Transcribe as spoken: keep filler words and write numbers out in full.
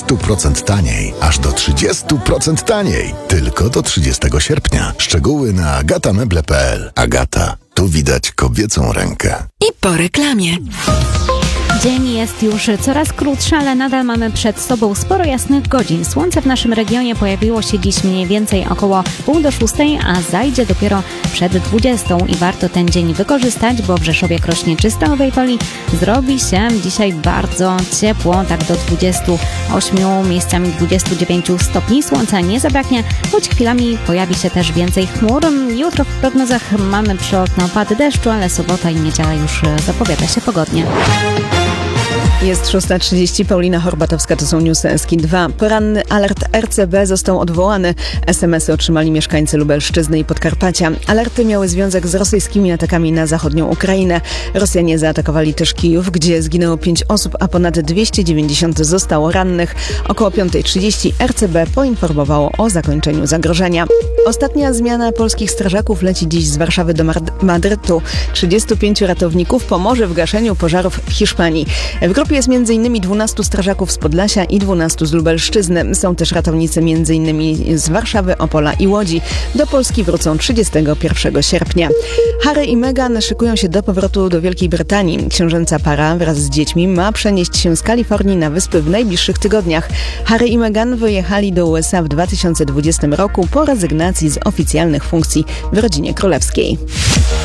procent taniej. Aż do trzydzieści procent taniej. Tylko do trzydziestego sierpnia. Szczegóły na agata meble kropka p l. Agata. Tu widać kobiecą rękę. I po reklamie. Dzień jest już coraz krótszy, ale nadal mamy przed sobą sporo jasnych godzin. Słońce w naszym regionie pojawiło się dziś mniej więcej około pół do szóstej, a zajdzie dopiero przed dwudziestą i warto ten dzień wykorzystać, bo w Rzeszowie, Krośnie czy Stalowej Woli zrobi się dzisiaj bardzo ciepło, tak do dwudziestu ośmiu, miejscami dwudziestu dziewięciu stopni. Słońca nie zabraknie, choć chwilami pojawi się też więcej chmur. Jutro w prognozach mamy przelotne opady deszczu, ale sobota i niedziela już zapowiada się pogodnie. Jest szósta trzydzieści, Paulina Horbatowska, to są newsy S K I dwa. Poranny alert R C B został odwołany. S M S-y otrzymali mieszkańcy Lubelszczyzny i Podkarpacia. Alerty miały związek z rosyjskimi atakami na zachodnią Ukrainę. Rosjanie zaatakowali też Kijów, gdzie zginęło pięć osób, a ponad dwieście dziewięćdziesiąt zostało rannych. Około piąta trzydzieści R C B poinformowało o zakończeniu zagrożenia. Ostatnia zmiana polskich strażaków leci dziś z Warszawy do Madrytu. trzydziestu pięciu ratowników pomoże w gaszeniu pożarów w Hiszpanii. W grupie jest między innymi dwunastu strażaków z Podlasia i dwunastu z Lubelszczyzny. Są też ratownicy między innymi z Warszawy, Opola i Łodzi. Do Polski wrócą trzydziestego pierwszego sierpnia. Harry i Meghan szykują się do powrotu do Wielkiej Brytanii. Książęca para wraz z dziećmi ma przenieść się z Kalifornii na wyspy w najbliższych tygodniach. Harry i Meghan wyjechali do U S A w dwa tysiące dwudziestym roku po rezygnacji z oficjalnych funkcji w rodzinie królewskiej.